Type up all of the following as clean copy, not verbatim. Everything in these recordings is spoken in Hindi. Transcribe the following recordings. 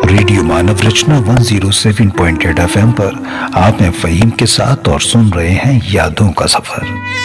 रेडियो मानव रचना 107.8 FM पर आप हैं फहीम के साथ और सुन रहे हैं यादों का सफर।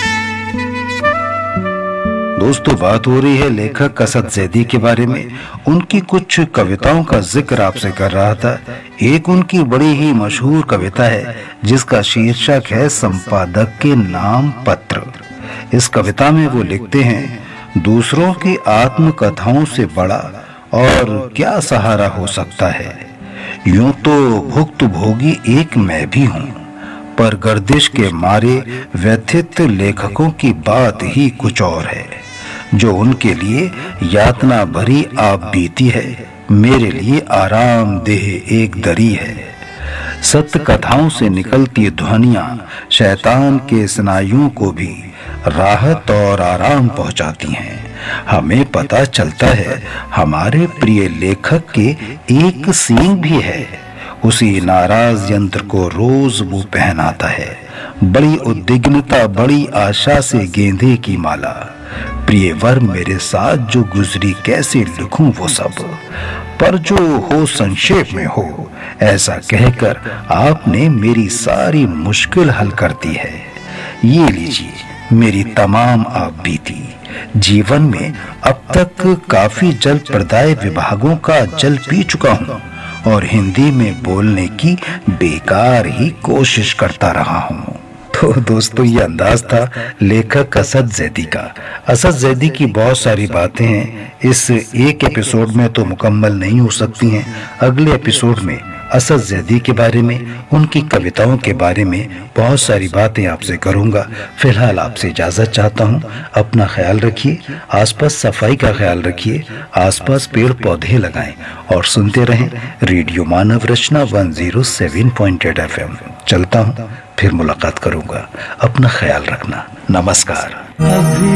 दोस्तों, बात हो रही है लेखक असद ज़ैदी के बारे में। उनकी कुछ कविताओं का जिक्र आपसे कर रहा था। एक उनकी बड़ी ही मशहूर कविता है जिसका शीर्षक है संपादक के नाम पत्र। इस कविता में वो लिखते हैं, दूसरों की आत्मकथाओं से बड़ा और क्या सहारा हो सकता है। यूं तो भुक्तभोगी एक मैं भी हूँ, पर गर्दिश के मारे व्यथित लेखकों की बात ही कुछ और है। जो उनके लिए यातना भरी आप बीती है, मेरे लिए आरामदेह एक दरी है। सत्य कथाओं से निकलती ध्वनियां शैतान के स्नायुओं को भी राहत और आराम पहुंचाती हैं। हमें पता चलता है हमारे प्रिय लेखक के एक सींग भी है। उसी नाराज यंत्र को रोज वो पहनाता है। बड़ी उद्विग्नता, बड़ी आशा से गेंदे की माला। प्रिय वर मेरे साथ जो गुजरी कैसे लिखूं वो सब, पर जो हो संक्षेप में हो, ऐसा कहकर आपने मेरी सारी मुश्किल हल कर दी है। ये लीजिए मेरी तमाम आप बीती। जीवन में अब तक काफी जल प्रदाय विभागों का जल पी चुका हूँ और हिंदी में बोलने की बेकार ही कोशिश करता रहा हूँ। तो दोस्तों, ये अंदाज था लेखक असद ज़ैदी का। असद ज़ैदी की बहुत सारी बातें हैं, इस एक एपिसोड में तो मुकम्मल नहीं हो सकती हैं। अगले एपिसोड में असद ज़ैदी के बारे में, उनकी कविताओं के बारे में बहुत सारी बातें आपसे करूंगा। फिलहाल आपसे इजाजत चाहता हूं। अपना ख्याल रखिए, आसपास सफाई का ख्याल रखिए, आसपास पेड़ पौधे लगाएं और सुनते रहें रेडियो मानव रचना 107.8 FM। चलता हूं, फिर मुलाकात करूंगा। अपना ख्याल रखना। नमस्कार।